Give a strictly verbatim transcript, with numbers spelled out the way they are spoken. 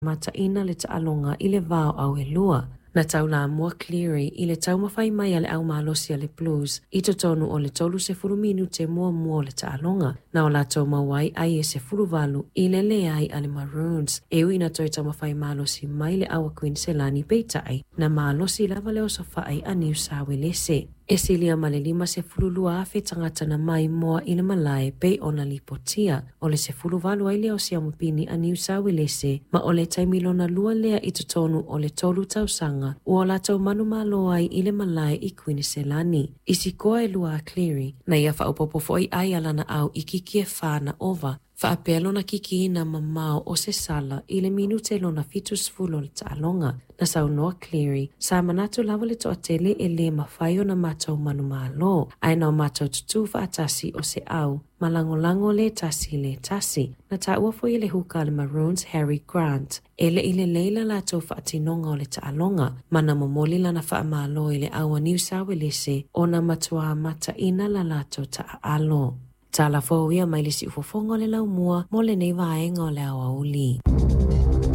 mata ina le alonga i le vao au e lua. Na tau la mua Cleary i le tau mawhai mai ale au malosi ale Blues i to tonu o le tolu se furu minu te mua mua le alonga. Na o la tau mawai ai e se furu valu i le le ai ale Maroons. E ui na toi tau mawhai malosi mai le awa Queenselani peitai na malosi lava le osofa ai a New South Wales. E silia ma le lima se fulu lua afe tangata na mai moa i le malae pei ona lipotia o le se fulu valu ai leo si amupini a New South Wales ma o le taimilona lua lea i tonu o le tolu tausanga ua la tau manu malo ai i le malae i Queenselani. Isi koa e lua a Cleary na ia whaupopo foi ai alana au i kiki e whana ova whaapea lona kiki ina mamao o se sala i le minute lona fitus fulo le taalonga. Na sau noa Cleary, sa manatu lawa le toa tele e le mawhaio na matau manu malo. Ai nao matau tutu whaatasi o se au, malango-lango le tasi le tasi. Na ta ua foi le huka le Maroons Harry Grant. Ele ile leila la tau whaatinonga o le taalonga. Mana momoli lana wha malo i le awa New South Wales o na matua mata ina la lato ta alo. Tala fōia mai lisi ufofongo le lau mua mo le nei vaenga o le awa uli.